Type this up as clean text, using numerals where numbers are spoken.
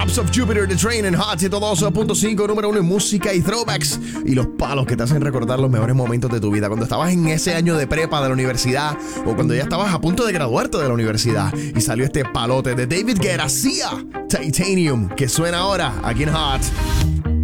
Drops of Jupiter, The Train en Hot 102.5, número 1 en música y throwbacks. Y los palos que te hacen recordar los mejores momentos de tu vida. Cuando estabas en ese año de prepa de la universidad o cuando ya estabas a punto de graduarte de la universidad. Y salió este palote de David Guetta, Sia, Titanium, que suena ahora aquí en Hot.